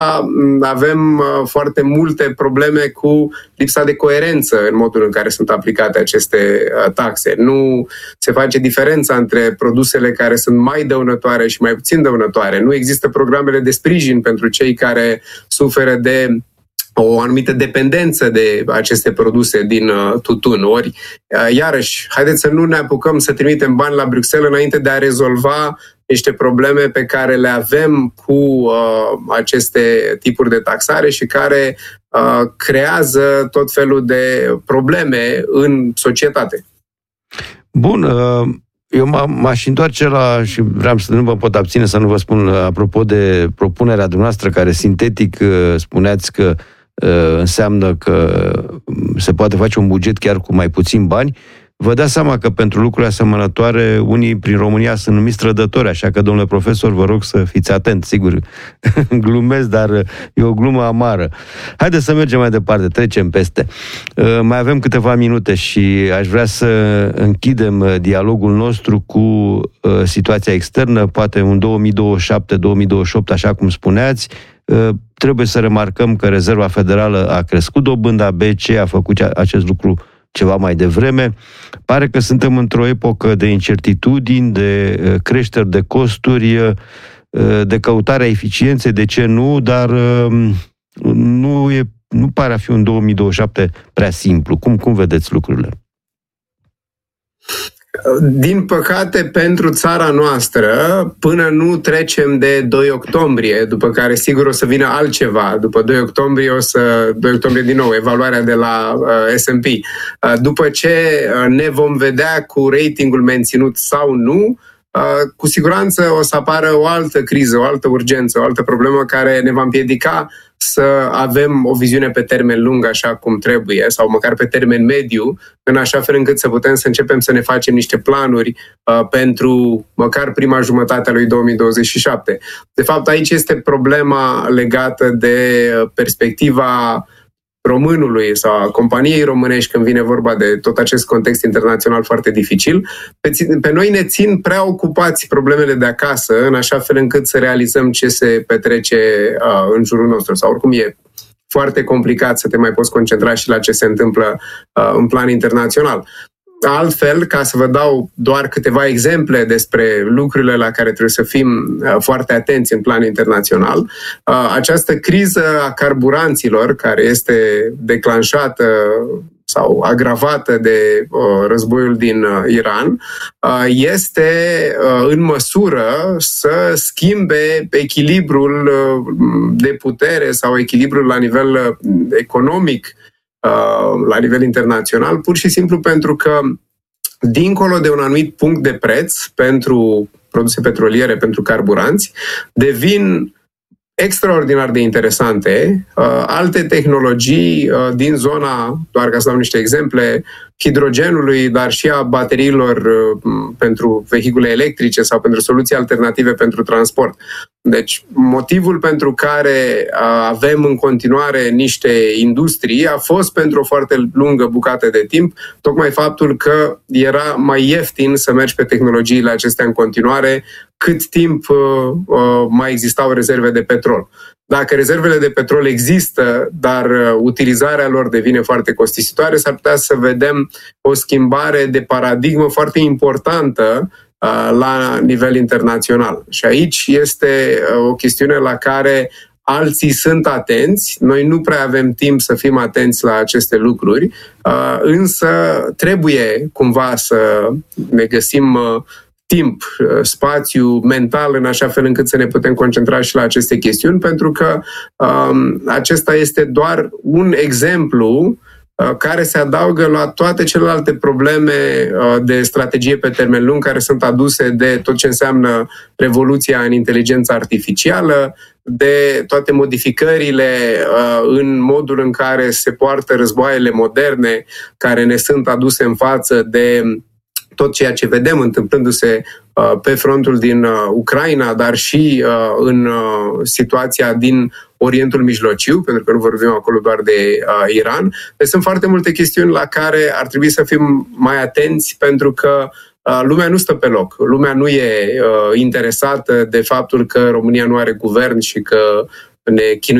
avem foarte multe probleme cu lipsa de coerență în modul în care sunt aplicate aceste taxe. Nu se face diferența între produsele care sunt mai dăunătoare și mai puțin dăunătoare. Nu există programele de sprijin pentru cei care suferă de o anumită dependență de aceste produse din tutun. Ori, iarăși, haideți să nu ne apucăm să trimitem bani la Bruxelles înainte de a rezolva niște probleme pe care le avem cu aceste tipuri de taxare și care creează tot felul de probleme în societate. Bun, eu m-aș întoarce și vreau să nu vă pot abține să nu vă spun, apropo de propunerea dumneavoastră, care sintetic spuneați că înseamnă că se poate face un buget chiar cu mai puțin bani. Vă dați seama că pentru lucruri asemănătoare unii prin România sunt numiți trădători, așa că, domnule profesor, vă rog să fiți atent, sigur, glumesc, dar e o glumă amară. Haideți să mergem mai departe, trecem peste. Mai avem câteva minute și aș vrea să închidem dialogul nostru cu situația externă, poate în 2027-2028, așa cum spuneați. Trebuie să remarcăm că Rezerva Federală a crescut dobânda, BCE a făcut acest lucru ceva mai devreme. Pare că suntem într-o epocă de incertitudini, de creșteri de costuri, de căutarea eficienței, de ce nu, dar nu pare a fi un 2027 prea simplu. Cum vedeți lucrurile? Din păcate, pentru țara noastră, până nu trecem de 2 octombrie, după care sigur o să vină altceva. După 2 octombrie 2 octombrie din nou, evaluarea de la S&P. După ce ne vom vedea cu ratingul menținut sau nu, cu siguranță o să apară o altă criză, o altă urgență, o altă problemă care ne va împiedica să avem o viziune pe termen lung așa cum trebuie, sau măcar pe termen mediu, în așa fel încât să putem să începem să ne facem niște planuri pentru măcar prima jumătate a lui 2027. De fapt, aici este problema legată de perspectiva românului sau a companiei românești când vine vorba de tot acest context internațional foarte dificil. Pe noi ne țin prea ocupați problemele de acasă, în așa fel încât să realizăm ce se petrece în jurul nostru. Sau oricum e foarte complicat să te mai poți concentra și la ce se întâmplă în plan internațional. Altfel, ca să vă dau doar câteva exemple despre lucrurile la care trebuie să fim foarte atenți în plan internațional, această criză a carburanților, care este declanșată sau agravată de războiul din Iran, este în măsură să schimbe echilibrul de putere sau echilibrul la nivel economic la nivel internațional, pur și simplu pentru că, dincolo de un anumit punct de preț pentru produse petroliere, pentru carburanți, devin extraordinar de interesante alte tehnologii din zona, doar ca să dau niște exemple, hidrogenului, dar și a bateriilor pentru vehicule electrice sau pentru soluții alternative pentru transport. Deci, motivul pentru care avem în continuare niște industrii a fost pentru o foarte lungă bucată de timp, tocmai faptul că era mai ieftin să mergi pe tehnologiile acestea în continuare, cât timp mai existau rezerve de petrol. Dacă rezervele de petrol există, dar utilizarea lor devine foarte costisitoare, s-ar putea să vedem o schimbare de paradigmă foarte importantă la nivel internațional. Și aici este o chestiune la care alții sunt atenți, noi nu prea avem timp să fim atenți la aceste lucruri, însă trebuie cumva să ne găsim timp, spațiu mental, în așa fel încât să ne putem concentra și la aceste chestiuni, pentru că acesta este doar un exemplu care se adaugă la toate celelalte probleme de strategie pe termen lung care sunt aduse de tot ce înseamnă revoluția în inteligența artificială, de toate modificările în modul în care se poartă războaiele moderne care ne sunt aduse în față, de tot ceea ce vedem întâmplându-se pe frontul din Ucraina, dar și în situația din Orientul Mijlociu, pentru că nu vorbim acolo doar de Iran. Deci sunt foarte multe chestiuni la care ar trebui să fim mai atenți, pentru că lumea nu stă pe loc. Lumea nu e interesată de faptul că România nu are guvern și că ne chinuim